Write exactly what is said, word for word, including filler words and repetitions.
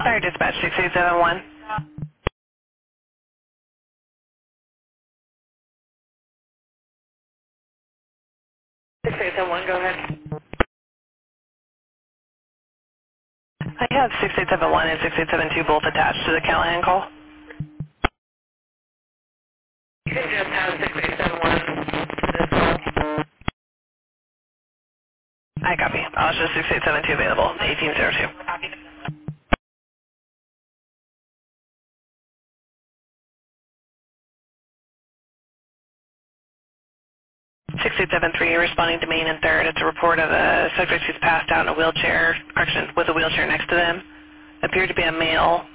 Fire dispatch six eight seven one. six eight seven one, go ahead. I have six eight seven one and six eight seven two both attached to the Callahan call. You can just have six eight seven one as well. I copy. I'll show six eight seven two available, eighteen zero two. six eight seven three, responding to main and third. It's a report of a subject who's passed out in a wheelchair, or with a wheelchair next to them. Appeared to be a male.